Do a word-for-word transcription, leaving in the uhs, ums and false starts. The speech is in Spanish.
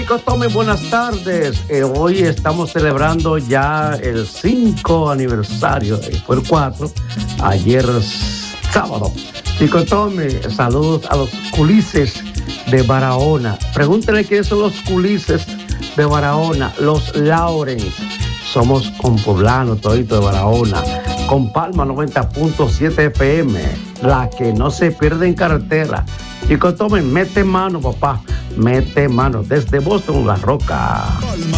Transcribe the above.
Chico Tommy, buenas tardes. Eh, hoy estamos celebrando ya el cinco aniversario, eh, fue el cuatro, ayer sábado. Chico Tommy, saludos a los culises de Barahona. Pregúntenle quiénes son los culises de Barahona, los Lawrence. Somos con poblano todito de Barahona, con Palma noventa punto siete F M, la que no se pierde en carretera. Chico Tommy, mete mano, papá, mete mano desde Boston, La Roca.